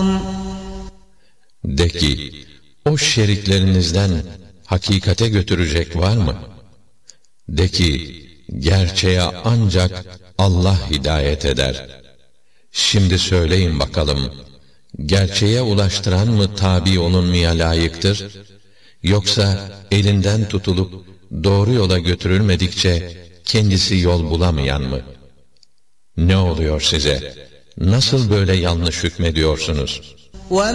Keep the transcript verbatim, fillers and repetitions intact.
De ki, o şeriklerinizden hakikate götürecek var mı? De ki, gerçeğe ancak Allah hidayet eder. Şimdi söyleyin bakalım, gerçeğe ulaştıran mı tabi olunmaya layıktır? Yoksa elinden tutulup doğru yola götürülmedikçe kendisi yol bulamayan mı? Ne oluyor size? Nasıl böyle yanlış hükmediyorsunuz?